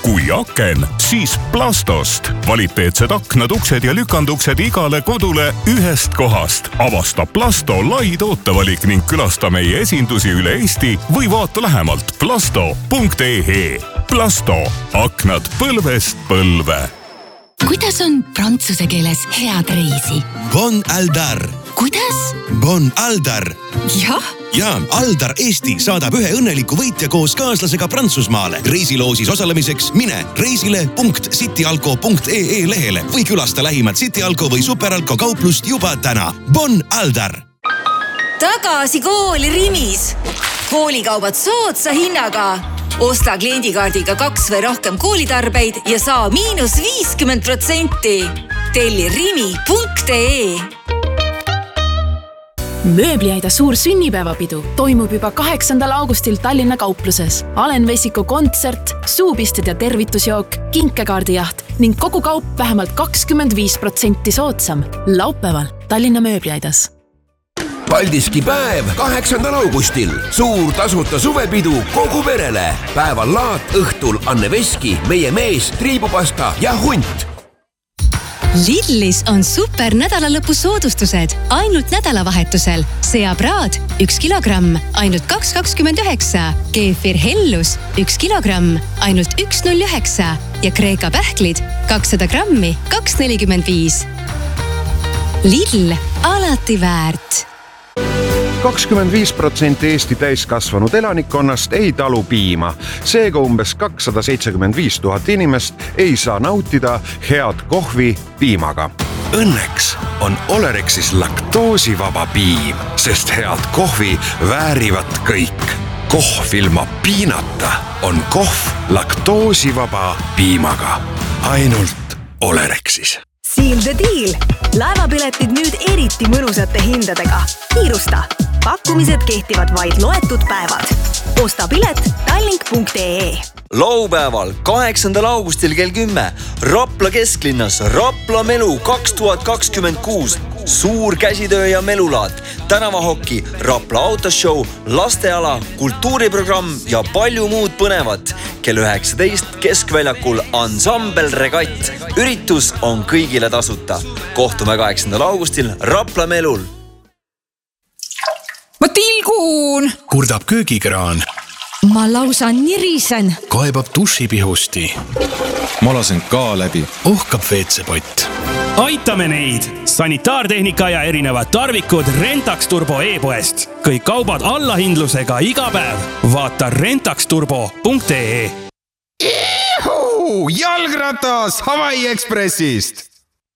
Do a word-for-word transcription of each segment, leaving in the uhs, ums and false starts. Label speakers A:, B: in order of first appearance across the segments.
A: kui aken, siis Plastost. Kvaliteetsed aknad, uksed ja lükanduksed igale kodule ühest kohast. Avasta Plasto lai tootevalik ning külasta meie esindusi üle Eesti või vaata lähemalt plasto punkt ee. Plasto. Aknad põlvest põlve.
B: Kuidas on prantsuse keeles head reisi?
C: Bon Aldar.
B: Kuidas?
C: Bon Aldar.
B: Jah?
C: Ja, Aldar Eesti saadab ühe õnneliku võitja koos kaaslasega Prantsusmaale. Reisiloosis osalemiseks mine reisile punkt cityalko punkt ee lehele või külasta lähimat Cityalko või Superalko kauplust juba täna. Bon Aldar.
D: Tagasi kooli Rimis. Koolikaubad soodsa hinnaga. Osta kliendikaardiga kaks või rohkem koolitarbeid ja saa miinus viiskümmend protsenti. Telli rimi punkt ee.
E: Mööbliaida suur sünnipäevapidu toimub juba kaheksandal augustil Tallinna kaupluses. Alen Vesiku kontsert, suupisted ja tervitusjook, kinkekaardijaht ning kogu kaup vähemalt kakskümmend viis protsenti soodsam. Laupäeval Tallinna mööbliaidas.
F: Paldiski päev kaheksandal augustil. Suur tasuta suvepidu kogu perele. Päeval laat, õhtul Anne Veski, meie mees, triibupasta ja hunt.
G: Lidlis on super nädalalõpu soodustused ainult nädalavahetusel. Seapraad üks kilogramm, ainult kaks kakskümmend üheksa. Keefir Hellus üks kilogramm, ainult üks null üheksa. Ja Kreeka pähklid kakssada grammi, kaks nelikümmend viis. Lidl, alati väärt.
H: kakskümmend viis protsenti Eesti täiskasvanud elanikkonnast ei talu piima. Seega umbes kakssada seitsekümmend viis tuhat inimest ei saa nautida head kohvi piimaga.
C: Õnneks on Olerexis laktoosivaba piim, sest head kohvi väärivad kõik. Kohv ilma piinata on kohv laktoosivaba piimaga. Ainult Olerexis.
I: Seal the deal! Laevapiletid nüüd eriti mõnusate hindadega. Kiirusta! Pakkumised kehtivad vaid loetud päevad. Osta pilet tallink punkt ee.
J: Laupäeval kaheksandal augustil kell kümme Rapla kesklinnas Rapla Melu kaks tuhat kakskümmend kuus. Suur käsitöö ja melulaat, tänavahokki, Rapla autoshow, lasteala, kultuuriprogramm ja palju muud põnevat. Kell üheksateist keskväljakul Ansambel Regatt. Üritus on kõigile tasuta. Kohtume kaheksandal augustil Rapla Melul.
K: Ma tilgun!
L: Kurdab köögikraan.
K: Ma lausa nirisen.
L: Kaebab dušipihusti.
M: Ma lasen ka läbi.
L: Ohkab veetsepott.
N: Aitame neid! Sanitaartehnika ja erinevad tarvikud Rentax Turbo e-poest. Kõik kaubad allahindlusega iga päev. Vaata rentax turbo punkt ee.
M: Ihu! Jalgratas Hawaii Expressist!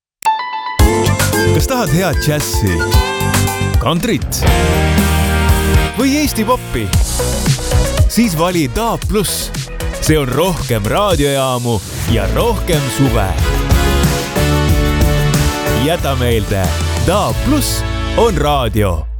O: Kas tahad head džässi? Kantrit? Või Eesti poppi? Siis vali D A B plus. See on rohkem raadiojaamu ja rohkem suve. Jäta meelde, D A B plus on raadio.